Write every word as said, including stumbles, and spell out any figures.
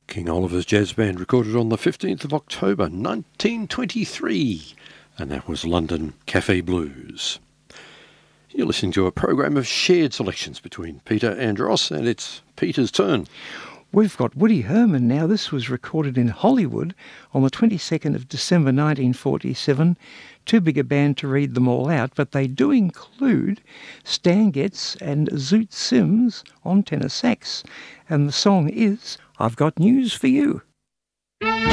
King Oliver's Jazz Band, recorded on the fifteenth of October nineteen twenty-three, and that was London Cafe Blues. You're listening to a program of shared selections between Peter and Ross, and it's Peter's turn. We've got Woody Herman now. This was recorded in Hollywood on the twenty-second of December nineteen forty-seven. Too big a band to read them all out, but they do include Stan Getz and Zoot Sims on tenor sax. And the song is I've Got News for You.